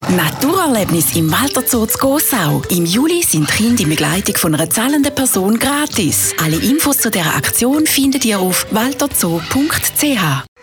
Naturerlebnis im Walter Zoo zu Gossau. Im Juli sind Kinder in Begleitung von einer zahlenden Person gratis. Alle Infos zu dieser Aktion findet ihr auf walterzoo.ch.